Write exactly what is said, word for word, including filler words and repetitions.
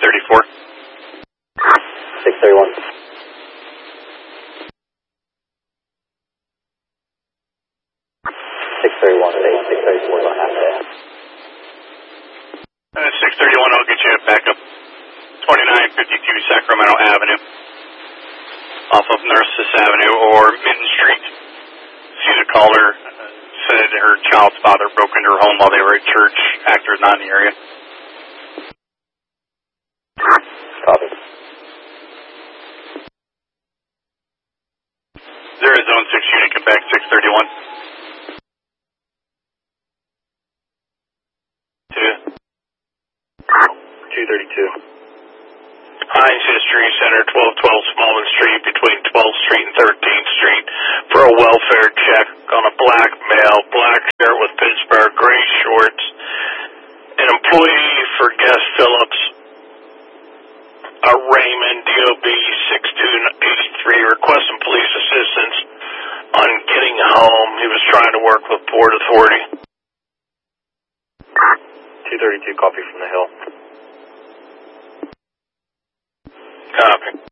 thirty-four. six thirty-one. six thirty-one today, six thirty-four is on half day. Uh, six thirty-one, I'll get you back up twenty-nine fifty-two Sacramento Avenue. Off of Narcissus Avenue or Minton Street. See the caller uh, said her child's father broke into her home while they were at church. Actor is not in the area. Copy. There is zone six unit, get back six thirty-one. Two. two thirty-two. Heinz History Center, twelve twelve Smallman Street, between twelfth Street and thirteenth Street, for a welfare check on a black male, black shirt with Pittsburgh, gray shorts. An employee for Guest Phillips, a Raymond, D O B six two eight three, requesting police assistance on getting home. He was trying to work with Port Authority. two thirty-two, copy from the hill. Copy.